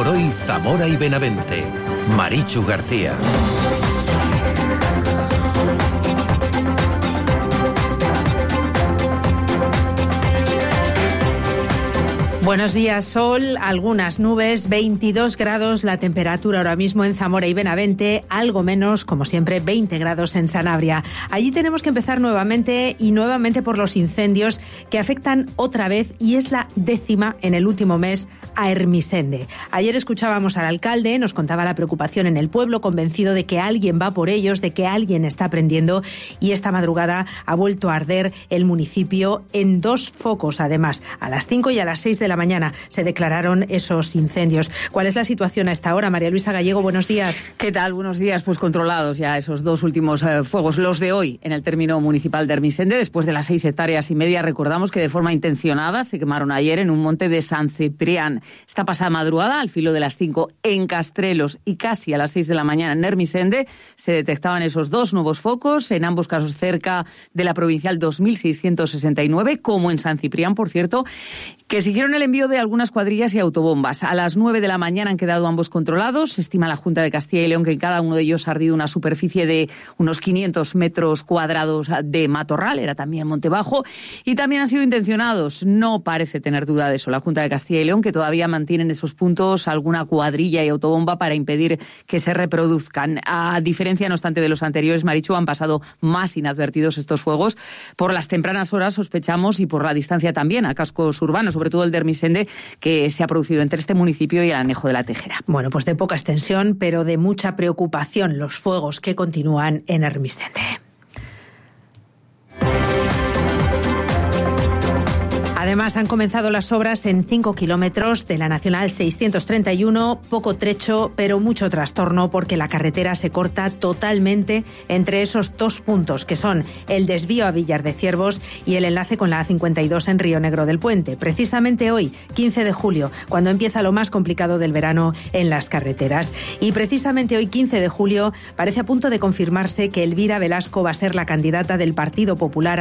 por hoy Zamora y Benavente. Marichu García. Buenos días, sol, algunas nubes, 22 grados la temperatura ahora mismo en Zamora y Benavente, algo menos, como siempre, 20 grados en Sanabria. Allí tenemos que empezar nuevamente por los incendios que afectan otra vez, y es la 10ª en el último mes, a Ermessende. Ayer escuchábamos al alcalde, nos contaba la preocupación en el pueblo, convencido de que alguien va por ellos, de que alguien está prendiendo, y esta madrugada ha vuelto a arder el municipio en 2 focos, además. A las 5 y a las 6 de la mañana se declararon esos incendios. ¿Cuál es la situación a esta hora? María Luisa Gallego, buenos días. ¿Qué tal? Buenos días. Pues controlados ya esos 2 últimos fuegos, los de hoy en el término municipal de Ermessende, después de las 6,5 hectáreas. Recordamos que de forma intencionada se quemaron ayer en un monte de San Ciprián. Esta pasada madrugada, al filo de las 5 en Castrelos y casi a las 6 de la mañana en Ermessende, se detectaban esos 2 nuevos focos, en ambos casos cerca de la provincial 2669, como en San Ciprián, por cierto, que siguieron el envío de algunas cuadrillas y autobombas. A las 9 de la mañana han quedado ambos controlados. Se estima la Junta de Castilla y León que en cada uno de ellos ha ardido una superficie de unos 500 metros cuadrados de matorral, era también monte bajo, y también han sido intencionados. No parece tener duda de eso la Junta de Castilla y León, que todavía mantienen esos puntos alguna cuadrilla y autobomba para impedir que se reproduzcan. A diferencia, no obstante, de los anteriores, Marichu, han pasado más inadvertidos estos fuegos por las tempranas horas, sospechamos, y por la distancia también a cascos urbanos, sobre todo el de Ermessende, que se ha producido entre este municipio y el Anejo de la Tejera. Bueno, pues de poca extensión, pero de mucha preocupación los fuegos que continúan en Ermessende. Además, han comenzado las obras en 5 kilómetros de la Nacional 631, poco trecho, pero mucho trastorno, porque la carretera se corta totalmente entre esos 2 puntos, que son el desvío a Villar de Ciervos y el enlace con la A52 en Río Negro del Puente. Precisamente hoy, 15 de julio, cuando empieza lo más complicado del verano en las carreteras. Y precisamente hoy, 15 de julio, parece a punto de confirmarse que Elvira Velasco va a ser la candidata del Partido Popular